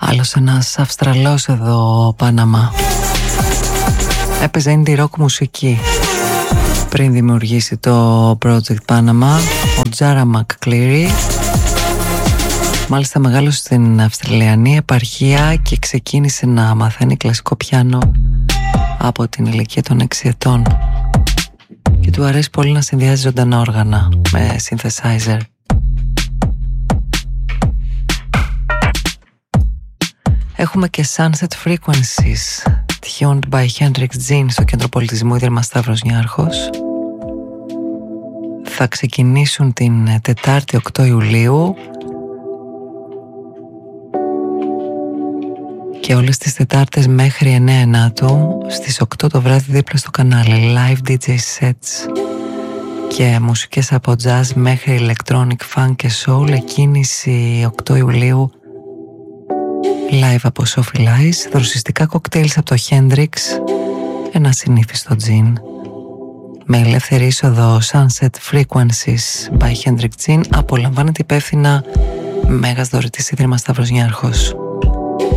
Άλλος ένας Αυστραλός εδώ, Πάναμα. Έπαιζε indie rock μουσική πριν δημιουργήσει το project Πάναμα. Ο Τζάρα Μακκλήρι μάλιστα μεγάλωσε στην Αυστραλιανή επαρχία και ξεκίνησε να μαθαίνει κλασικό πιάνο από την ηλικία των 6 ετών. Και του αρέσει πολύ να συνδυάζει ζωντανά όργανα με synthesizer. Έχουμε και Sunset Frequencies, tuned by Hendrix Jean στο Κέντρο Πολιτισμού Ίδρυμα Σταύρος Νιάρχος. Θα ξεκινήσουν την Τετάρτη 8 Ιουλίου και όλες τις Τετάρτες μέχρι 9 Ενάτου στις 8 το βράδυ δίπλα στο κανάλι live DJ sets και μουσικές από jazz μέχρι electronic funk και soul. Εκκίνηση 8 Ιουλίου live από Sophie Lice, δροσιστικά κοκτέιλς από το Hendrix, ένα συνήθιστο gin με ελεύθερη είσοδο. Sunset Frequencies by Hendrix Jean απολαμβάνεται υπεύθυνα Μέγας Δωρητής Ίδρυμα Σταύρος Νιάρχος.